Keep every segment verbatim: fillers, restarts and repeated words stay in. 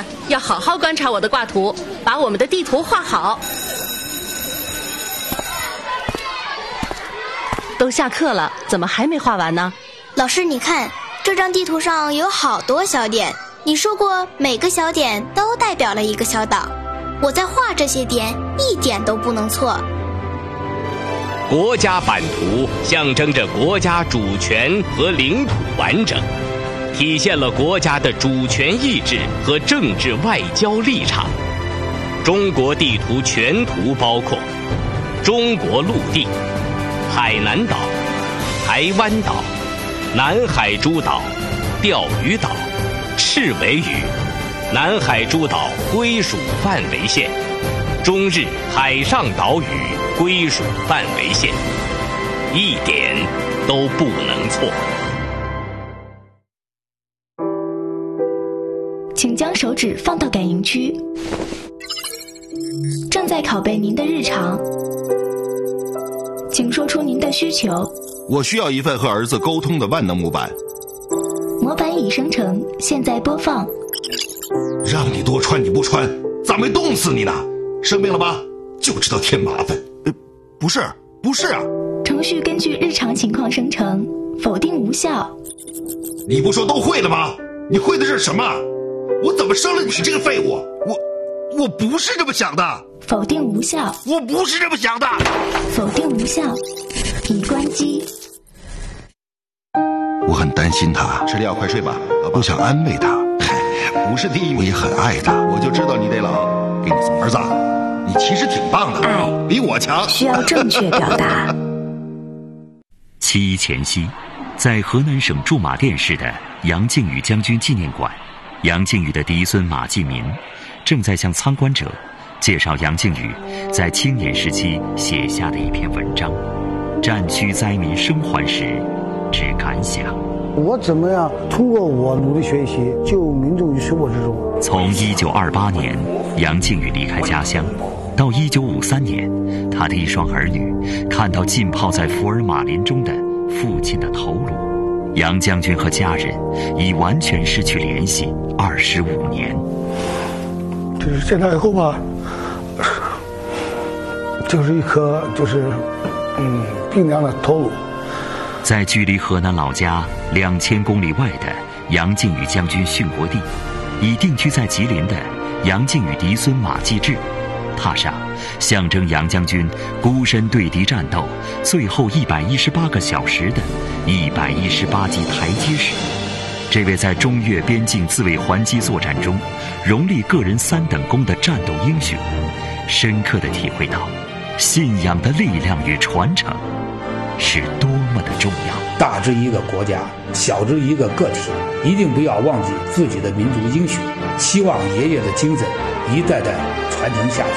们要好好观察我的挂图，把我们的地图画好。都下课了，怎么还没画完呢？ 老师，你看，这张地图上有好多小点，你说过每个小点都代表了一个小岛，我在画这些点一点都不能错。 国家版图象征着国家主权和领土完整，体现了国家的主权意志和政治外交立场。中国地图全图包括中国陆地、海南岛、台湾岛、南海诸岛、钓鱼岛、赤尾屿、南海诸岛归属范围线、中日海上岛屿归属范围线，一点都不能错。 请将手指放到感应区，正在拷贝您的日常，请说出您的需求。 我需要一份和儿子沟通的万能模板。 模板已生成，现在播放。 让你多穿你不穿，咋没冻死你呢？生病了吧？就知道添麻烦。呃，不是，不是啊。 程序根据日常情况生成，否定无效。 你不说都会了吗？你会的是什么？我怎么生了你这个废物？我我不是这么想的。 否定无效。 我不是这么想的。 否定无效，已关机。 我很担心他，吃药快睡吧。我想安慰他，不是第一名，我也很爱他。我就知道你得冷，给你送儿子，你其实挺棒的， 爱比我强。 需要正确表达。 七一前夕，在河南省驻马店市的杨靖宇将军纪念馆，杨靖宇的嫡孙马继民正在向参观者介绍杨靖宇在青年时期写下的一篇文章《战区灾民生还时之感想》。 我怎么样通过我努力学习，救民众于水火之中。 从一九二八年杨靖宇离开家乡，到一九五三年，他的一双儿女看到浸泡在福尔马林中的父亲的头颅，杨将军和家人已完全失去联系二十五年。 就是见他以后吧，就是一颗就是嗯冰凉的头颅。 在距离河南老家两千公里外的杨靖宇将军殉国地，已定居在吉林的杨靖宇嫡孙马继志，踏上象征杨将军孤身对敌战斗最后一百一十八个小时的一百一十八级台阶时，这位在中越边境自卫还击作战中荣立个人三等功的战斗英雄，深刻地体会到信仰的力量与传承是多么的重要。 大至一个国家，小至一个个体，一定不要忘记自己的民族英雄，希望爷爷的精神一代代传承下去。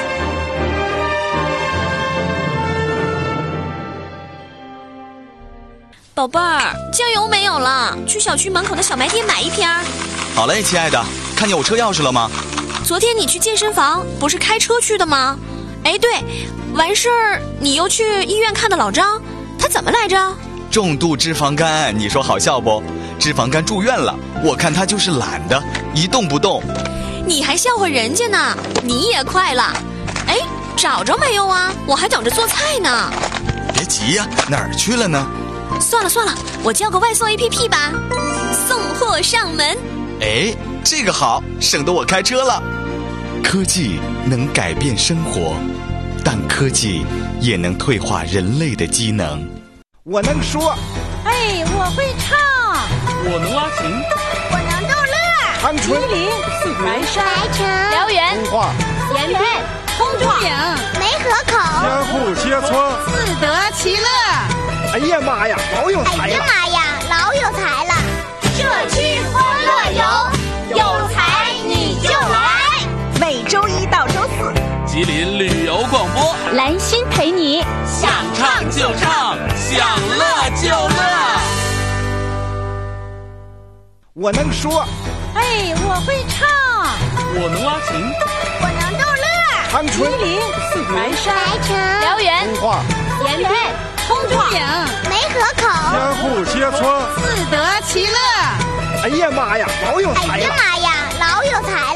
宝贝儿，酱油没有了，去小区门口的小卖店买一瓶。 好嘞，亲爱的，看见我车钥匙了吗？ 昨天你去健身房不是开车去的吗？哎，对，完事儿你又去医院看的老张，他怎么来着？ 重度脂肪肝，你说好笑不？脂肪肝住院了，我看他就是懒的，一动不动。 你还笑话人家呢，你也快了。哎，找着没有啊？我还等着做菜呢。 别急呀，哪儿去了呢？ 算了算了，我叫个外送 A P P 吧，送货上门。 哎，这个好，省得我开车了。科技能改变生活，但科技也能退化人类的机能。 我能说， 哎，我会唱， 我能拉琴， 我能逗乐。 长春、 吉林、 白山、 白城、 辽源、 通化、 延边、通化、 梅河口、 千户街村、 自得其乐。 哎呀妈呀，老有才了！ 哎呀妈呀，老有才了！ 社区欢乐游，有才你就来。 每周一到周四， 吉林旅游广播， 兰心陪你， 想唱就唱，享乐就乐。 我能说， 哎，我会唱， 我能拉琴， 我能逗乐。 长春、 吉林、白山、 白城、 辽源、 通化、 延边、通化、 梅河口、 千户街村、 自得其乐。 哎呀妈呀，老有才了！ 哎呀妈呀，老有才了！